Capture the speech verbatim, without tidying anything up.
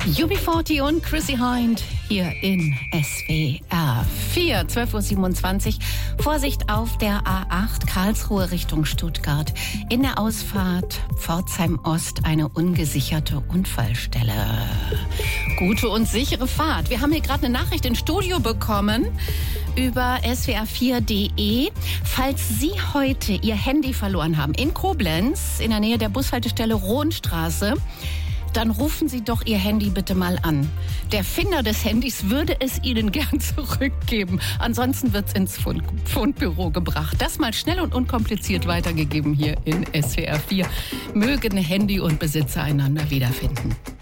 U B vierzig und Chrissy Hind hier in S W R vier, zwölf Uhr siebenundzwanzig. Vorsicht auf der A acht, Karlsruhe Richtung Stuttgart. In der Ausfahrt Pforzheim Ost eine ungesicherte Unfallstelle. Gute und sichere Fahrt. Wir haben hier gerade eine Nachricht ins Studio bekommen über S W R vier punkt de. Falls Sie heute Ihr Handy verloren haben in Koblenz, in der Nähe der Bushaltestelle Rohnstraße, dann rufen Sie doch Ihr Handy bitte mal an. Der Finder des Handys würde es Ihnen gern zurückgeben. Ansonsten wird es ins Fund- Fundbüro gebracht. Das mal schnell und unkompliziert weitergegeben hier in S W R vier. Mögen Handy und Besitzer einander wiederfinden.